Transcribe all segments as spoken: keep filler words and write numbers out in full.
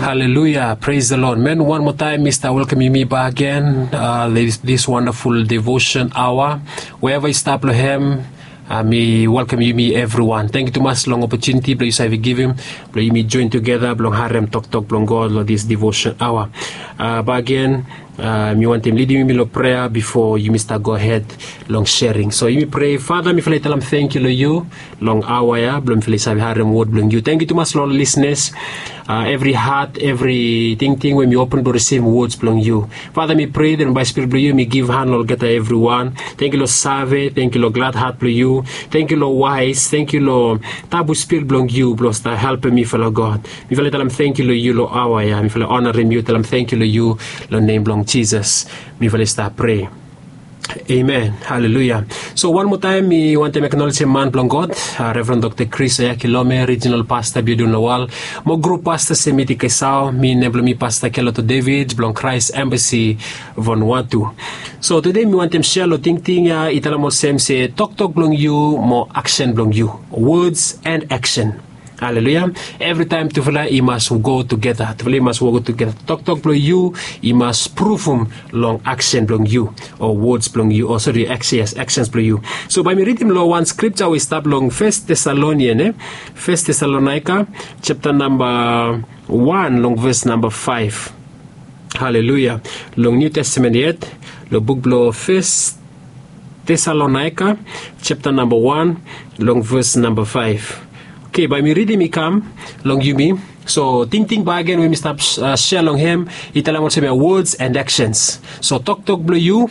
Hallelujah. Praise the Lord. Man, one more time, Mister Welcome you me back again. Uh, this, this wonderful devotion hour. Wherever you stop, him. Uh, me welcome you, me everyone. Thank you too much long opportunity. Please I will give him. Please me join together. Blong harem talk talk blong God this devotion hour. Uh, but again, uh, me want him leading me lo prayer before you Mister go ahead long sharing. So you me pray, Father, me feel tell him thank you lo you long hour ya. Blong feel I harem word blong you. Thank you too much long listeners. Uh, every heart, every thing, thing when we open to receive words belong you. Father, me pray that by Spirit blong you, me give hand, Lord, get everyone. Thank you, Lord, Save. Thank you, Lord, glad heart belong you. Thank you, Lord, wise. Thank you, Lord, tabu Spirit belong you, Lord, helping me, fellow God. Me feel tell him thank you, Lord, you, Lord, our, yeah. Me feel honor him, you, tell him thank you, Lord, you, Lord, name belong Jesus. Me feel start pray. Amen. Hallelujah. So one more time, we want to acknowledge a man belong God, uh, Reverend Doctor Chris Ayakilome, Regional Pastor Biodun Lawal, mo group pastor Semiti Kesao, mi neblo mi Pastor Keloto David, belong Christ Embassy, Vanuatu. So today, we want to share lo ting ting ya itala mo sem se talk talk belong you, mo action belong you, words and action. Hallelujah. Every time to fly, you must go together. To fly, must go together. Talk, talk, belong you. You must prove them long action belong you. Or words belong you. Or sorry, actions, actions belong you. So by me reading law one scripture, we start long First Thessalonian, eh? First Thessalonica, chapter number one, long verse number five. Hallelujah. Long New Testament yet. The book below First Thessalonica, chapter number one, long verse number five. Okay, by me reading me come, long you me. So, ting ting ba again, we must stop uh, share long him. Itala mo sa words and actions. So, talk talk blow you,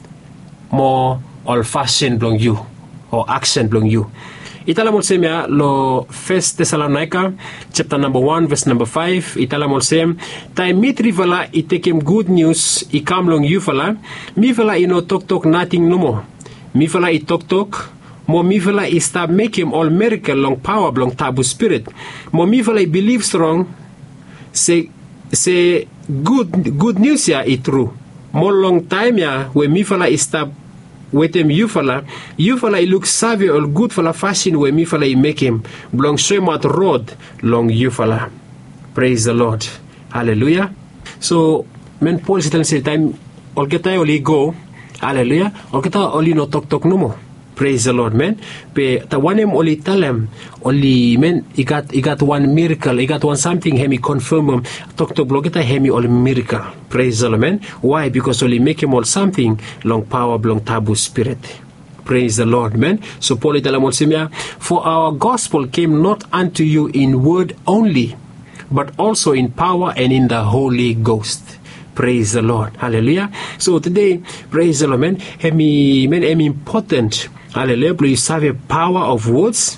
more old fashioned blow you, or action blow you. Itala mo sa lo First Thessalonica, chapter number one, verse number five. Itala mo sa tay mitri vala itekem good news, ikam long you vala. Mi vala ino talk talk nothing no more. Mi vala i talk talk. Mo mi fala i stop make him all miracle long power long tabu spirit. Mo mi fala I believe strong say say good good news ya I true. Mo long time ya when mi fala I stop with him you fala you fala I look savvy or good fala fashion when mi fala I make him long show him at road long you fala. Praise the Lord. Hallelujah. So men Paul sitan say time all get I only go. Hallelujah. All get I only no talk talk no more. Praise the Lord, man. Pe tawanem only tell him only man. He got he got one miracle. He got one something. Hemi confirm him. Talk to blogeta hemi all miracle. Praise the Lord, man. Why? Because only make him all something. Long power, long tabu spirit. Praise the Lord, man. So Paul tell him also, for our gospel came not unto you in word only, but also in power and in the Holy Ghost. Praise the Lord. Hallelujah. So today, praise the Lord, man. Hemi man, hemi important. Hallelujah. Please have a power of words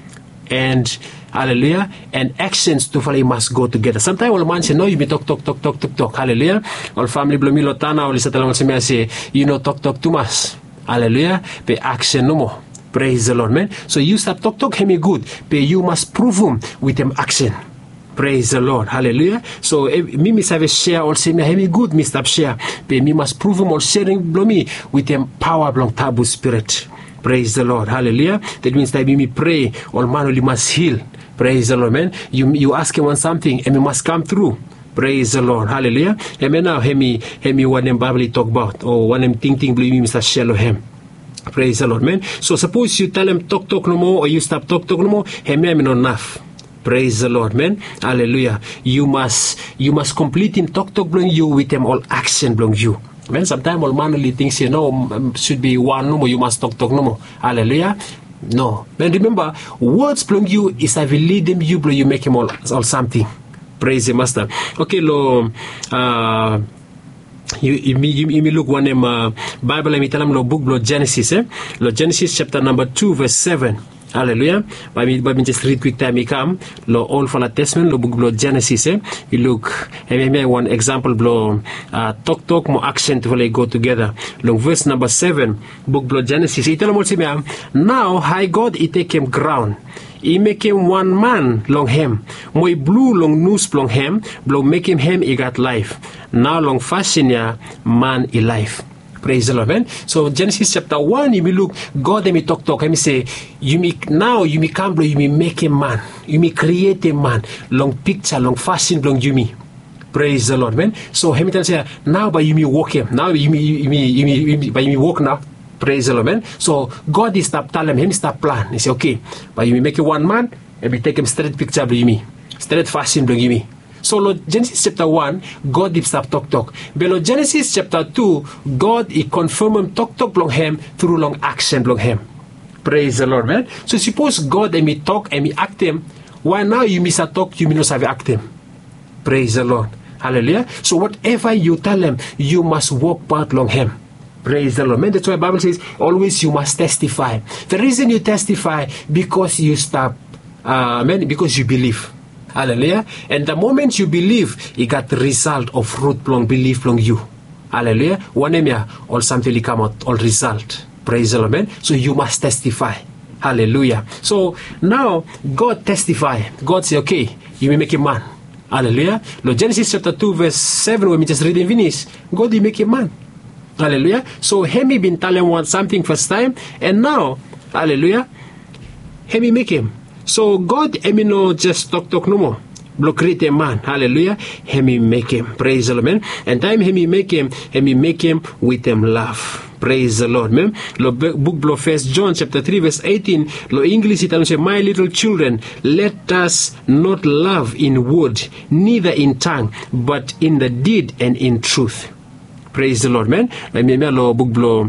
and hallelujah and actions to follow must go together. Sometimes all man say no, you be talk talk talk talk talk talk. Hallelujah. All family blomi lotana all satala say me say you know talk talk too much. Hallelujah. Be action no more. Praise the Lord, man. So you stop talk talk hemi good, but you must prove them with them action. Praise the Lord. Hallelujah. So me must have a share also me hemi good me stop share, but me must prove them all sharing blomi with them power long tabu spirit. Praise the Lord. Hallelujah. That means that we pray, all man only must heal. Praise the Lord, man. You you ask him on something and we must come through. Praise the Lord. Hallelujah. Amen. Now, hemi hemi what them Bible talk about, or what them think think believe me Mister Shallow him. Praise the Lord, man. So suppose you tell him talk talk no more, or you stop talk talk no more, hemi hemi not enough. Praise the Lord, man. Hallelujah. You must you must complete him talk talk belong you with them all action belong you. Man, sometimes all man only thinks you know should be one no more, you must talk talk no more. Hallelujah. No. Man, remember, words belong you is I will lead them you belong you make him all, all something. Praise the Master. Okay, lo uh You, you, you, you may look one name uh, Bible I tell them lo book lo Genesis eh lo Genesis chapter number two verse seven. Hallelujah. But me, but me just read quick time. Me come. Lo all for the Testament. Lo book lo Genesis. Eh. You look. I mean, one example. Lo uh, talk talk more accent will go together. Long verse number seven. Book lo Genesis. It tell me now high God it take him ground. He make him one man long him. Moi blue long noose long him. Blow make him him he got life. Now long fashion ya man he life. Praise the Lord, man. So Genesis chapter one, you may look, God let me talk talk. Let me say, you may now you may come, you may make a man, you may create a man, long picture, long fashion, long you me. Praise the Lord, man. So him tell say now by you me walk him. Now you me you me you me, you me by you me walk now. Praise the Lord, man. So God is stop tell him, him stop plan. He say okay, but you me make it one man and we take him straight picture by you me. Straight fashion by you me. So Lord Genesis chapter one, God did stop talk talk. But Lord Genesis chapter two, God he confirm him talk talk long him through long action long him. Praise the Lord, man. So suppose God and me talk and me act him. Why now you miss a talk, you must have act him. Praise the Lord. Hallelujah. So whatever you tell him, you must walk part long him. Praise the Lord. Man, that's why the Bible says always you must testify. The reason you testify because you stop, uh, man, because you believe. Hallelujah. And the moment you believe, you got the result of fruit long belief long you. Hallelujah. One name or something come out or result. Praise the Lord, man. So you must testify. Hallelujah. So now God testify. God say, okay, you may make a man. Hallelujah. Lord Genesis chapter two verse seven, when we just read and finish, God will make a man. Hallelujah. So Hemi been telling one something first time, and now, hallelujah, Hemi make him. So God Hemi no just talk talk no more. Block create a man. Hallelujah. Hemi make him. Praise the Lord, man. And time Hemi make him, Hemi make him with him love. Praise the Lord, man. Lo book blow First John chapter three verse eighteen. Lo English it say, my little children, let us not love in word, neither in tongue, but in the deed and in truth. Praise the Lord, man. Let me lo book blow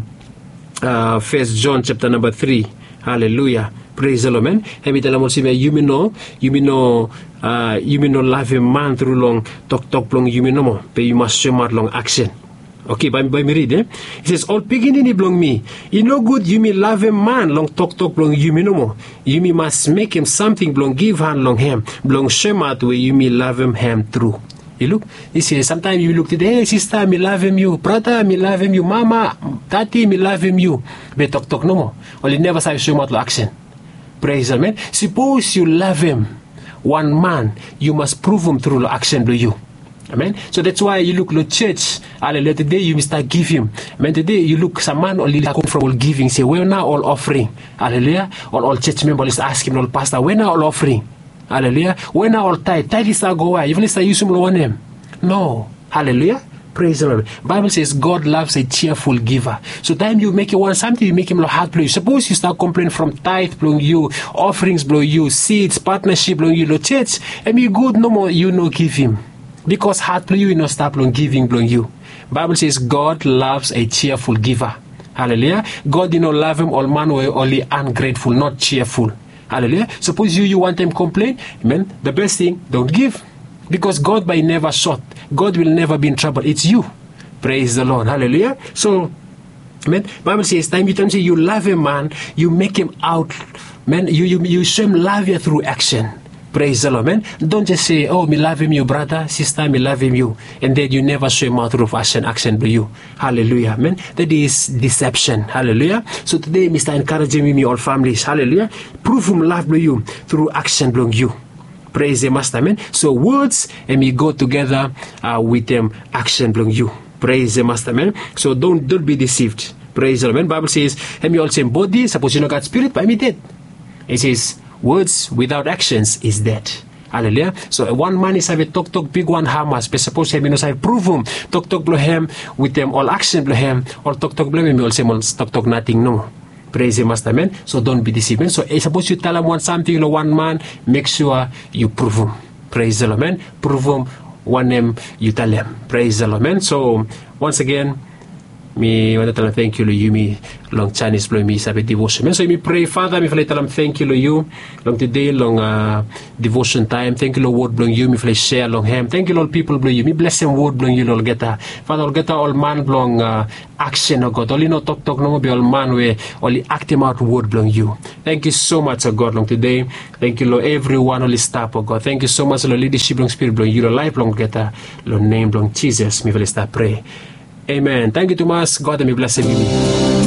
uh, First John chapter number three. Hallelujah. Praise the Lord, man. Have it almost you may know, you may know, uh, you may know love a man through long talk talk long you may know more, but you must show more long action. Okay, by, by me read, eh? It says, all beginning belong me. You know good, you may love a man, long talk talk belong you may no more. You may must make him something, belong give hand long him, belong shame out where you may love him him through. You look, you see, sometimes you look today, hey sister, me love him you, brother, me love him you, mama, daddy, me love him you. But talk talk no more. Only never say show out action. Praise the Lord. Suppose you love him, one man, you must prove him through action to you. Amen. So that's why you look the church. Hallelujah. Today you must start giving. Amen. Today you look some man only come from all giving. Say, where now all offering? Hallelujah. All all church members ask him all pastor, where now all offering? Hallelujah. Where now all tithe? Tithe is not go away. Even if I use him one name. No. Hallelujah. Praise the Lord. Bible says God loves a cheerful giver. So time you make you want something, you make him heart blow you. Suppose you start complaining from tithe blowing you, offerings blow you, seeds, partnership blowing you, the church, and you good no more, you no give him. Because heart blow you, you no stop blowing giving blowing you. Bible says God loves a cheerful giver. Hallelujah. God did not love him all man were only ungrateful, not cheerful. Hallelujah. Suppose you you want them complain, amen. The best thing, don't give. Because God by never short. God will never be in trouble. It's you. Praise the Lord. Hallelujah. So, man, Bible says, time you time say you love a man, you make him out. Man, you you you show him love you through action. Praise the Lord, man. Don't just say, oh, me love him, you brother, sister, me love him, you. And then you never show him out through action, action to you. Hallelujah, man. That is deception. Hallelujah. So today, Mister encouraging me, all families. Hallelujah. Prove him love to you through action to you. Praise the Master, man. So words and we go together uh, with them um, action belong you. Praise the Master, man. So don't don't be deceived. Praise the Lord, man. Bible says, and me also in body, suppose you know God's spirit, but me dead. It says, words without actions is dead. Hallelujah. So one man is have a talk talk big one hamas, but suppose him knows I prove him. Talk talk blow him with them all action blow him, or talk talk blow him also talk talk nothing no. Praise the Master, man. So don't be deceived. So I suppose you tell him one something, you know, one man, make sure you prove him. Praise the Lord, man. Prove him, one name, you tell him. Praise the Lord, man. So once again, me want to tell him thank you, you me long Chinese blow me sabi devotion. Man. So me pray, Father, me fly tell him thank you, you long today, long uh, devotion time. Thank you, Lord, word blowing you. Me fly share long him. Thank you, Lord, people blow you. Me bless him, word blowing you, Lord, get a Father, get a all man blowing uh, action, oh God. Only no talk talk no more be all man way. Only act him out, word blowing you. Thank you so much, oh God, long today. Thank you, Lord, everyone only stop, oh God. Thank you so much, Lord, leadership long spirit blowing you, Lord, life long get a Lord name long Jesus. Me fly start pray. Amen. Thank you to us. God, and me bless you.